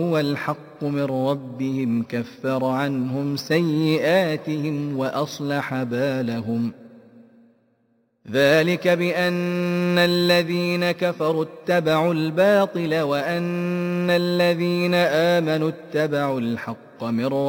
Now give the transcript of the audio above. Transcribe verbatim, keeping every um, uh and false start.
هو الحق من ربهم كفر عنهم سيئاتهم وأصلح بالهم ذلك بأن الذين كفروا اتبعوا الباطل وأن الذين آمنوا اتبعوا الحق من ربهم